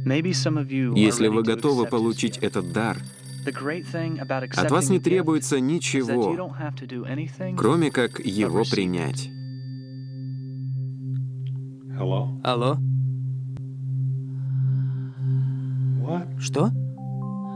Если вы готовы получить этот дар, от вас не требуется ничего, кроме как его принять. Алло? Что?